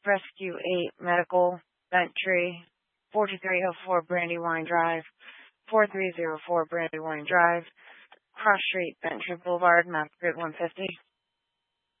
Rescue 8 Medical, Bentry, 4304 Brandywine Drive, 4304 Brandywine Drive, Cross Street, Bentry Boulevard, map grid 150.